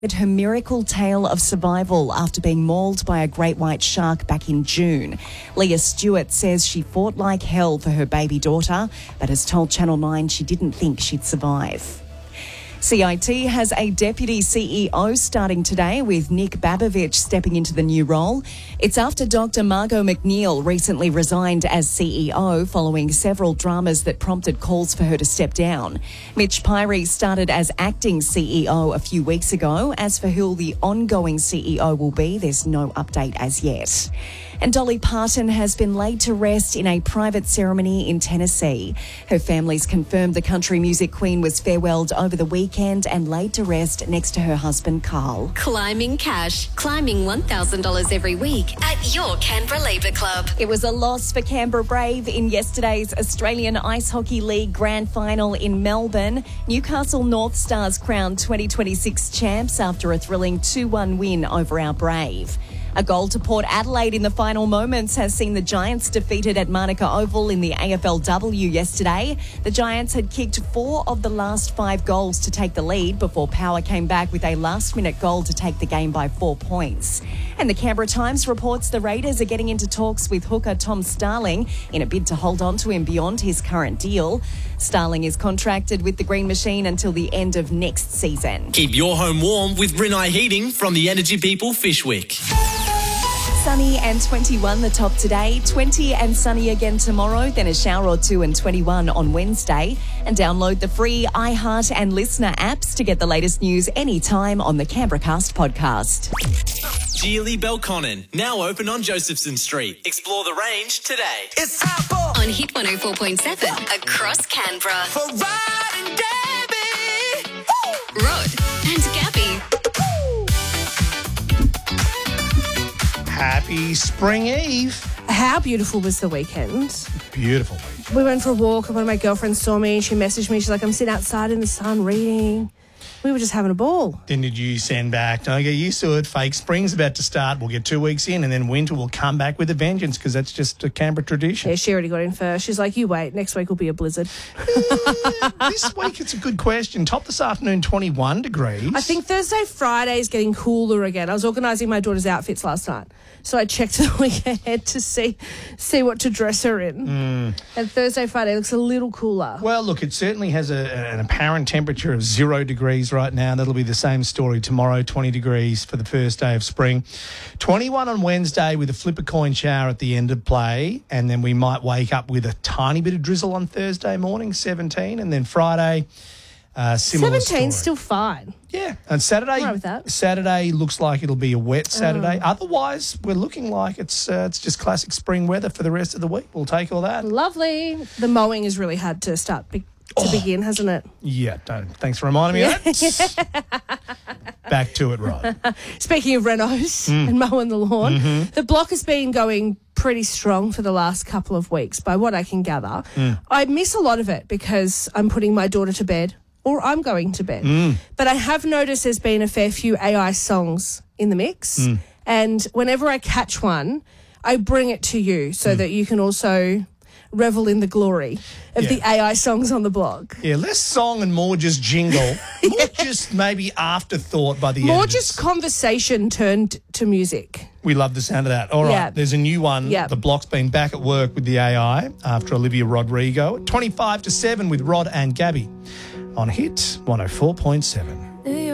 Her miracle tale of survival after being mauled by a great white shark back in June. Leah Stewart says she fought like hell for her baby daughter, but has told Channel 9 she didn't think she'd survive. CIT has a deputy CEO starting today, with Nick Babovich stepping into the new role. It's after Dr. Margot McNeil recently resigned as CEO following several dramas that prompted calls for her to step down. Mitch Pyrie started as acting CEO a few weeks ago. As for who the ongoing CEO will be, there's no update as yet. And Dolly Parton has been laid to rest in a private ceremony in Tennessee. Her family's confirmed the country music queen was farewelled over the weekend and laid to rest next to her husband, Carl. Climbing cash. Climbing $1,000 every week at your Canberra Labour Club. It was a loss for Canberra Brave in yesterday's Australian Ice Hockey League Grand Final in Melbourne. Newcastle North Stars crowned 2026 champs after a thrilling 2-1 win over our Brave. A goal to Port Adelaide in the final moments has seen the Giants defeated at Manuka Oval in the AFLW yesterday. The Giants had kicked 4 of the last 5 goals to take the lead before Power came back with a last-minute goal to take the game by 4 points. And the Canberra Times reports the Raiders are getting into talks with hooker Tom Starling in a bid to hold on to him beyond his current deal. Starling is contracted with the Green Machine until the end of next season. Keep your home warm with Rinnai Heating from the Energy People Fishwick. Sunny and 21 the top today, 20 and sunny again tomorrow, then a shower or 2 and 21 on Wednesday. And download the free iHeart and Listener apps to get the latest news anytime on the Canberra Cast podcast. Geely Belconnen, now open on Josephson Street. Explore the range today. It's time for On Hit 104.7 across Canberra. For Rod and Gabby. Rod and Gabby. Happy Spring Eve. How beautiful was the weekend? Beautiful weekend. We went for a walk and one of my girlfriends saw me and she messaged me. She's like, I'm sitting outside in the sun reading. We were just having a ball. Then did you send back, don't get used to it, fake spring's about to start, we'll get 2 weeks in and then winter will come back with a vengeance because that's just a Canberra tradition. Yeah, she already got in first. She's like, you wait, next week will be a blizzard. This week it's a good question. Top this afternoon, 21 degrees. I think Thursday, Friday is getting cooler again. I was organising my daughter's outfits last night. So I checked the week ahead to see what to dress her in. And Thursday, Friday looks a little cooler. Well, look, it certainly has an apparent temperature of 0 degrees right now. That'll be the same story tomorrow, 20 degrees for the first day of spring. 21 on Wednesday with a flip a coin shower at the end of play. And then we might wake up with a tiny bit of drizzle on Thursday morning, 17. And then Friday, similar 17's story. still fine. Yeah, and Saturday. I'm right with that. Saturday looks like it'll be a wet Saturday. Otherwise, we're looking like it's just classic spring weather for the rest of the week. We'll take all that. Lovely. The mowing is really hard to begin, hasn't it? Yeah, thanks for reminding me of that. Back to it, Rod. Speaking of renos and mowing the lawn, the block has been going pretty strong for the last couple of weeks, by what I can gather. I miss a lot of it because I'm putting my daughter to bed or I'm going to bed. But I have noticed there's been a fair few AI songs in the mix. And whenever I catch one, I bring it to you so that you can also revel in the glory of the AI songs on the block. Yeah, less song and more just jingle. More just maybe afterthought by the More editors. just conversation turned to music. We love the sound of that. All right, Yeah. there's a new one. Yeah. The block's been back at work with the AI after Olivia Rodrigo. 25 to 7 with Rod and Gabby on Hit 104.7.